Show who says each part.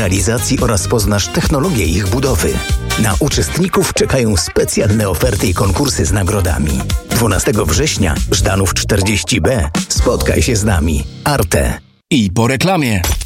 Speaker 1: realizacji oraz poznasz technologię ich budowy. Na uczestników czekają specjalne oferty i konkursy z nagrodami. 12 września, Żdanów 40B. Spotkaj się z nami. Arte.
Speaker 2: I po reklamie.